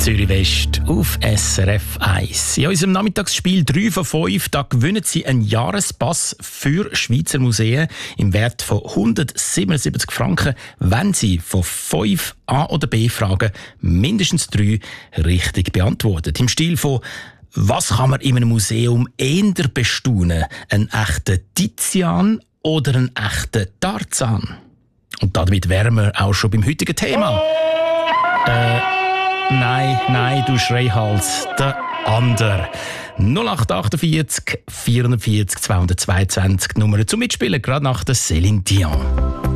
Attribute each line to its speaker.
Speaker 1: Zürich West auf SRF 1. In unserem Nachmittagsspiel 3 von 5 da gewinnen Sie einen Jahrespass für Schweizer Museen im Wert von 177 Franken, wenn Sie von 5 A- oder B-Fragen mindestens 3 richtig beantworten. Im Stil von «Was kann man in einem Museum eher bestaunen? Einen echten Tizian oder einen echten Tarzan?» Und damit wären wir auch schon beim heutigen Thema. Nein, du Schreihals, der andere. 0848 440 222 Nummer zum Mitspielen, gerade nach der Céline Dion.